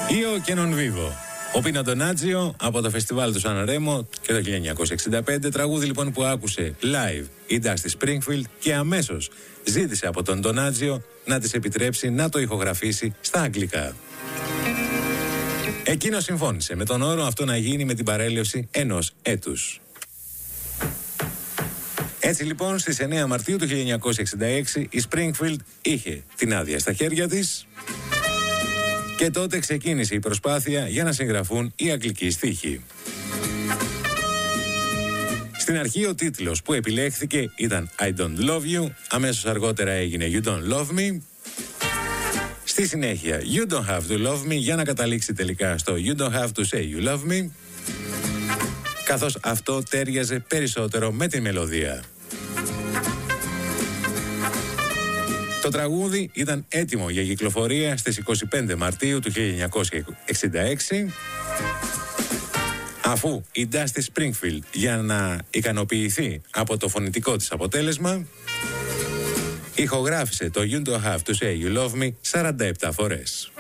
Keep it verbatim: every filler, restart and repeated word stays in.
Ή ο Κένον Βίβο. Ο Πίνο Ντονάτζιο από το φεστιβάλ του Σαν Ρέμο και το χίλια εννιακόσια εξήντα πέντε, τραγούδι λοιπόν που άκουσε live η Dusty Springfield και αμέσως ζήτησε από τον Ντονάτζιο να της επιτρέψει να το ηχογραφήσει στα αγγλικά. Εκείνος συμφώνησε με τον όρο αυτό να γίνει με την παρέλευση ενός έτους. Έτσι λοιπόν στις εννέα Μαρτίου του χίλια εννιακόσια εξήντα έξι η Springfield είχε την άδεια στα χέρια της και τότε ξεκίνησε η προσπάθεια για να συγγραφούν οι αγγλικοί στίχοι. Στην αρχή ο τίτλος που επιλέχθηκε ήταν I Don't Love You, αμέσως αργότερα έγινε You Don't Love Me. Στη συνέχεια You Don't Have to Love Me για να καταλήξει τελικά στο You Don't Have to Say You Love Me, καθώς αυτό τέριαζε περισσότερο με τη μελωδία. Το τραγούδι ήταν έτοιμο για κυκλοφορία στις είκοσι πέντε Μαρτίου του χίλια εννιακόσια εξήντα έξι, αφού η Dusty Springfield, για να ικανοποιηθεί από το φωνητικό της αποτέλεσμα, ηχογράφησε το You Don't Have to Say You Love Me σαράντα επτά φορές.